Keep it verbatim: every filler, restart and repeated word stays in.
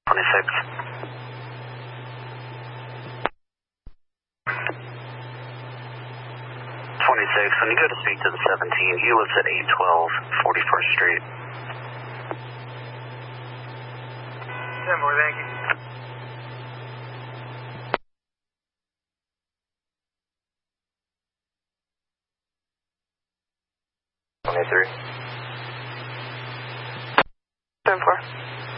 twenty-six. twenty-six, when you go to speak to the seventeen, he lives at eight twelve forty-first Street. ten four, thank you. twenty-three. ten four.